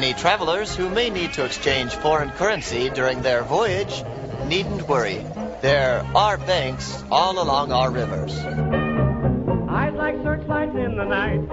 Any travelers who may need to exchange foreign currency during their voyage needn't worry. There are banks all along our rivers. I'd like searchlights in the night